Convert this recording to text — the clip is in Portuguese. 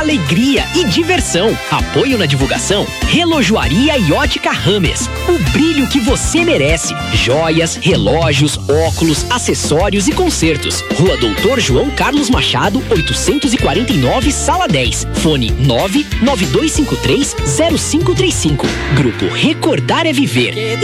alegria e diversão. Apoio na divulgação, Relojoaria e Ótica Rames. O brilho que você merece. Joias, relógios, óculos, acessórios e concertos. Rua Doutor João Carlos Machado, 849, Sala 10. Fone 99253-0535. Grupo Recordar é Viver.